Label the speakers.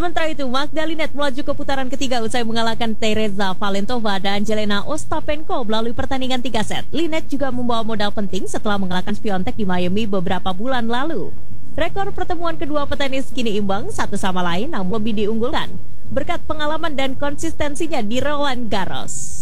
Speaker 1: Sementara itu, Magdalena melaju ke putaran ketiga usai mengalahkan Teresa Valentova dan Jelena Ostapenko melalui pertandingan 3 set. Linette juga membawa modal penting setelah mengalahkan Swiatek di Miami beberapa bulan lalu. Rekor pertemuan kedua petenis kini imbang satu sama lain, namun lebih diunggulkan berkat pengalaman dan konsistensinya di Roland Garros.